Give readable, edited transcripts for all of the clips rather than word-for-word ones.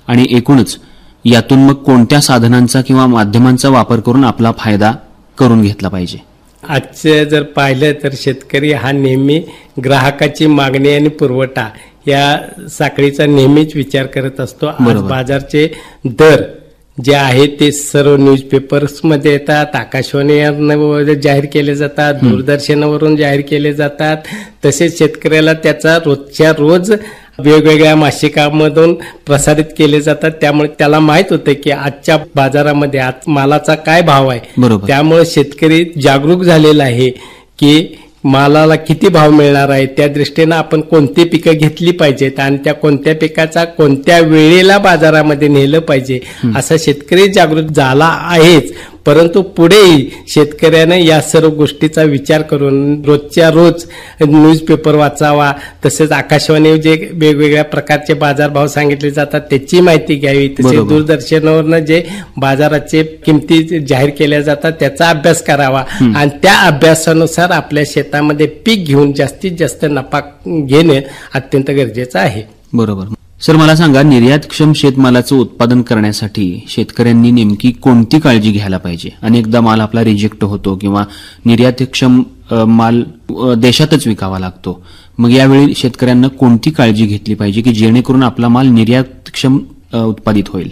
आणि एकूणच यातून मग कोणत्या साधनांचा किंवा माध्यमांचा वापर करून आपला फायदा करून घेतला पाहिजे? आजचं जर पाहिलं तर शेतकरी हा नेहमी ग्राहकाची मागणी आणि पुरवठा या साखळीचा नेहमीच विचार करत असतो. आज बाजारचे दर जे आहे ते सर्व न्यूजपेपर्समध्ये येतात, आकाशवाणीवर जाहीर केले जातात, दूरदर्शनावरून जाहीर केले जातात. तसेच शेतकऱ्याला त्याचा रोजच्या रोज वेगवेगळ्या मासिकांमधून प्रसारित केले जातात. त्यामुळे त्याला माहित होतं की आजच्या बाजारामध्ये आज मालाचा काय भाव आहे. त्यामुळे शेतकरी जागरूक झालेला आहे की मालाला किती भाव मिळणार आहे, त्या दृष्टीनं आपण कोणती पिकं घेतली पाहिजेत आणि त्या कोणत्या पिकाचा कोणत्या वेळेला बाजारामध्ये नेलं पाहिजे असा शेतकरी जागृत झाला आहेच. परंतु पुढेही शेतकऱ्याने या सर्व गोष्टीचा विचार करून रोजच्या रोज न्यूजपेपर वाचावा. तसेच आकाशवाणी जे वेगवेगळ्या प्रकारचे बाजारभाव सांगितले जातात त्याची माहिती घ्यावी. तसेच दूरदर्शनावरनं जे बाजाराचे किमती जाहीर केल्या जातात त्याचा अभ्यास करावा आणि त्या अभ्यासानुसार आपल्या शेतामध्ये पीक घेऊन जास्तीत जास्त नफा घेणे अत्यंत गरजेचं आहे. बरोबर. सर, मला सांगा, निर्यातक्षम शेतमालाचं उत्पादन करण्यासाठी शेतकऱ्यांनी नेमकी कोणती काळजी घ्यायला पाहिजे? अनेकदा माल आपला रिजेक्ट होतो किंवा निर्यातक्षम माल देशातच विकावा लागतो. मग यावेळी शेतकऱ्यांना कोणती काळजी घेतली पाहिजे की जेणेकरून आपला माल निर्यातक्षम उत्पादित होईल?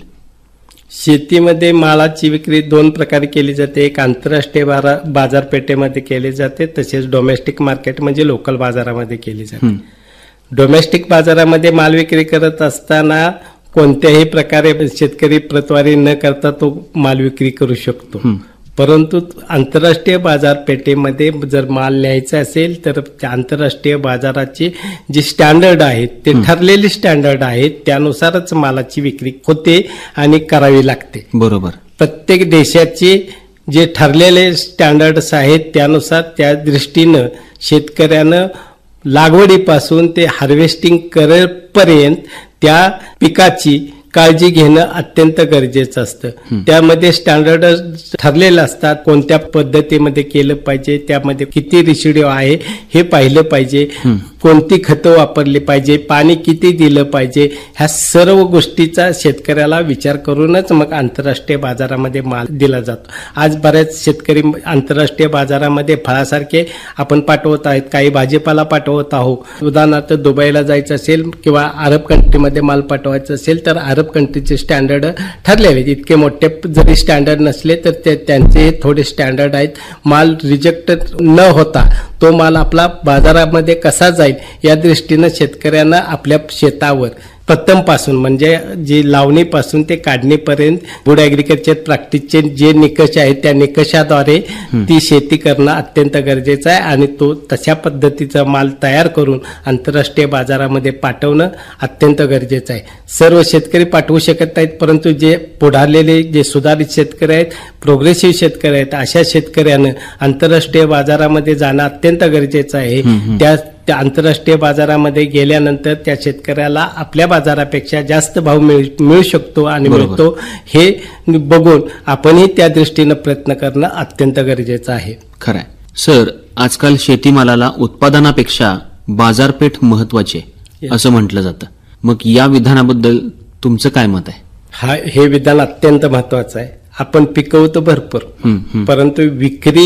शेतीमध्ये मालाची विक्री दोन प्रकारे केली जाते. एक आंतरराष्ट्रीय बाजारपेठेमध्ये केली जाते, तसेच डोमेस्टिक मार्केट म्हणजे लोकल बाजारामध्ये केली जाते. डोमेस्टिक बाजारामध्ये माल विक्री करत असताना कोणत्याही प्रकारे शेतकरी प्रतवारी न करता तो माल विक्री करू शकतो. परंतु आंतरराष्ट्रीय बाजारपेठेमध्ये जर माल न्यायचा असेल तर त्या आंतरराष्ट्रीय बाजाराचे जे स्टँडर्ड आहेत ते ठरलेले स्टँडर्ड आहेत, त्यानुसारच मालाची विक्री होते आणि करावी लागते. बरोबर. प्रत्येक देशाचे जे ठरलेले स्टँडर्ड्स आहेत त्यानुसार त्या दृष्टीनं शेतकऱ्यानं लागवडीपासून ते हार्वेस्टिंग करेपर्यंत त्या पिकाची काळजी घेणं अत्यंत गरजेचं असतं. त्यामध्ये स्टँडर्ड ठरलेलं असतात. कोणत्या पद्धतीमध्ये केलं पाहिजे, त्यामध्ये किती रेशिडिओ आहे हे पाहिलं पाहिजे, कोणती खतं वापरली पाहिजे, पाणी किती दिलं पाहिजे, ह्या सर्व गोष्टीचा शेतकऱ्याला विचार करूनच मग आंतरराष्ट्रीय बाजारामध्ये माल दिला जातो. आज बऱ्याच शेतकरी आंतरराष्ट्रीय बाजारामध्ये फळासारखे आपण पाठवत आहेत, काही भाजीपाला पाठवत आहोत. उदाहरणार्थ दुबईला जायचं असेल किंवा अरब कंट्रीमध्ये माल पाठवायचा असेल तर अरब कंट्रीचे स्टँडर्ड ठरलेले. इतके मोठे जरी स्टँडर्ड नसले तर त्यांचे थोडे स्टँडर्ड आहेत. माल रिजेक्ट न होता तो माल आपला बाजारामध्ये कसा जाईल या दृष्टीनं शेतकऱ्यांना आपल्या शेतावर प्रथमपासून म्हणजे जी लावणीपासून ते काढणीपर्यंत गुड ऍग्रिकल्चर प्रॅक्टिसचे जे निकष आहेत त्या निकषाद्वारे ती शेती करणं अत्यंत गरजेचं आहे आणि तो तशा पद्धतीचा माल तयार करून आंतरराष्ट्रीय बाजारामध्ये पाठवणं अत्यंत गरजेचं आहे. सर्व शेतकरी पाठवू शकत नाहीत, परंतु जे पुढारलेले जे सुधारित शेतकरी आहेत, प्रोग्रेसिव्ह शेतकरी आहेत, अशा शेतकऱ्यानं आंतरराष्ट्रीय बाजारामध्ये जाणं अत्यंत गरजेचं आहे. त्या आंतरराष्ट्रीय बाजारामध्ये गेल्यानंतर त्या शेतकऱ्याला आपल्या बाजारापेक्षा जास्त भाव मिळू शकतो आणि मिळतो हे बघून आपणही त्या दृष्टीनं प्रयत्न करणं अत्यंत गरजेचं आहे. खरंय. सर, आजकाल शेतीमालाला उत्पादनापेक्षा बाजारपेठ महत्वाची असं म्हटलं जातं. मग या विधानाबद्दल तुमचं काय मत आहे? हे विधान अत्यंत महत्वाचं आहे. आपण पिकवतो भरपूर, परंतु विक्री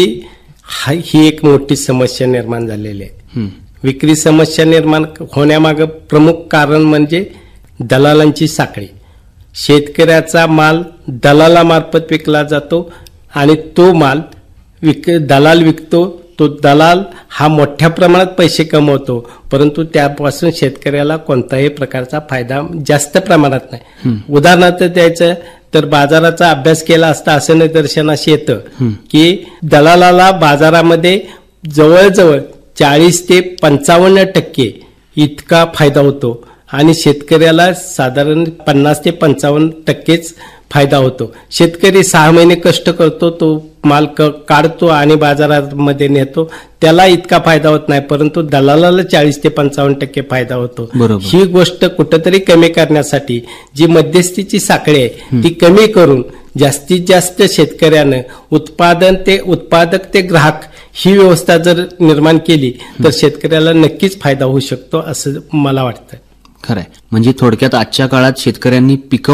ही एक मोठी समस्या निर्माण झालेली आहे. विक्री समस्या निर्माण होण्यामागं प्रमुख कारण म्हणजे दलालांची साखळी. शेतकऱ्याचा माल दलालामार्फत विकला जातो आणि तो माल दलाल विकतो. तो दलाल हा मोठ्या प्रमाणात पैसे कमवतो, परंतु त्यापासून शेतकऱ्याला कोणताही प्रकारचा फायदा जास्त प्रमाणात नाही. उदाहरणार्थ द्यायचं तर बाजाराचा अभ्यास केला असता असं निदर्शनास येतं की दलालाला बाजारामध्ये जवळजवळ 40 ते 55% इतका फायदा होतो आणि शेतकऱ्याला साधारण 50 ते 55% फायदा होतो. शेतकरी 6 महिने कष्ट करतो, तो माल काढतो आणि बाजारामध्ये नेतो, त्याला इतका फायदा होत नाही, परंतु दलालाला 40 ते 55% फायदा होतो. ही गोष्ट कुठंतरी कमी करण्यासाठी जी मध्यस्थीची साखळी आहे ती कमी करून जास्तीत जास्त शेतकऱ्यानं उत्पादक ते ग्राहक ही व्यवस्था जर निर्माण केली तर शेतकऱ्याला नक्कीच फायदा होऊ शकतो असं मला वाटतं. खरंय. म्हणजे थोडक्यात आजच्या काळात शेतकऱ्यांनी